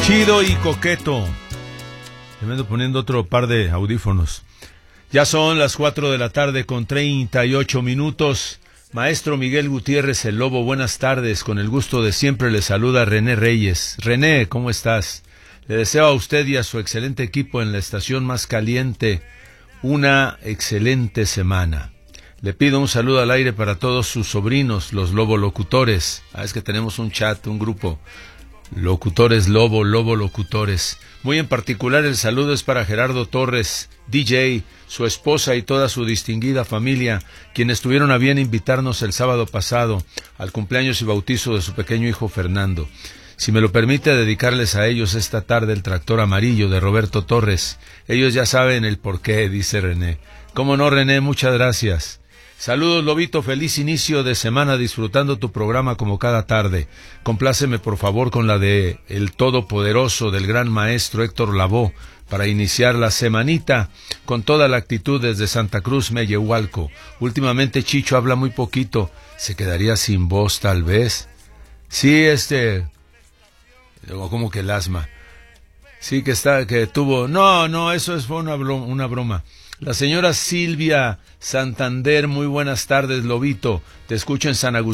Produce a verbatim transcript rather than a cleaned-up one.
Chido y coqueto. Me ando poniendo otro par de audífonos. Ya son las cuatro de la tarde con treinta y ocho minutos. Maestro Miguel Gutiérrez, el Lobo, buenas tardes. Con el gusto de siempre le saluda René Reyes. René, ¿cómo estás? Le deseo a usted y a su excelente equipo en la estación más caliente una excelente semana. Le pido un saludo al aire para todos sus sobrinos, los Lobo Locutores. Ah, es que tenemos un chat, un grupo. Locutores Lobo, Lobo Locutores. Muy en particular el saludo es para Gerardo Torres, D J, su esposa y toda su distinguida familia, quienes tuvieron a bien invitarnos el sábado pasado al cumpleaños y bautizo de su pequeño hijo Fernando. Si me lo permite, dedicarles a ellos esta tarde el tractor amarillo de Roberto Torres. Ellos ya saben el porqué, dice René. ¿Cómo no, René? Muchas gracias. Saludos, Lobito, feliz inicio de semana disfrutando tu programa como cada tarde. Compláceme por favor con la de El Todopoderoso del gran maestro Héctor Lavoe para iniciar la semanita con toda la actitud desde Santa Cruz, Mellehualco. Últimamente Chicho habla muy poquito, se quedaría sin voz tal vez. Sí, este... como que el asma. Sí, que está, que tuvo... No, no, eso es, fue una broma, una broma. La señora Silvia Santander, muy buenas tardes, Lobito. Te escucho en San Agustín.